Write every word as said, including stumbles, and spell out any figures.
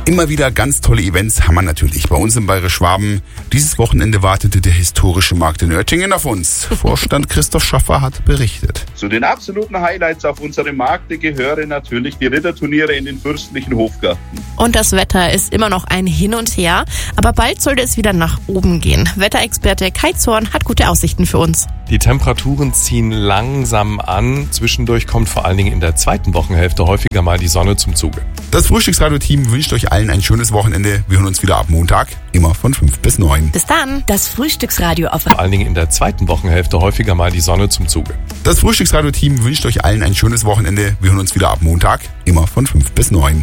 Immer wieder ganz tolle Events haben wir natürlich bei uns im Bayerisch Schwaben. Dieses Wochenende wartete der historische Markt in Oettingen auf uns. Vorstand Christoph Schaffer hat berichtet. Zu den absoluten Highlights auf unserem Markt gehören natürlich die Ritterturniere in den fürstlichen Hofgarten. Und das Wetter ist immer noch ein Hin und Her, aber bald sollte es wieder nach oben gehen. Wetterexperte Kai Zorn hat gute Aussichten für uns. Die Temperaturen ziehen langsam an. Zwischendurch kommt vor allen Dingen in der zweiten Wochenhälfte häufiger mal die Sonne zum Zuge. Das Frühstücksradio-Team wünscht euch allen ein schönes Wochenende. Wir hören uns wieder ab Montag, immer von fünf bis neun. Bis dann. Das Frühstücksradio auf Vor allen Dingen in der zweiten Wochenhälfte häufiger mal die Sonne zum Zuge. Das Frühstücksradio-Team wünscht euch allen ein schönes Wochenende. Wir hören uns wieder ab Montag, immer von fünf bis neun.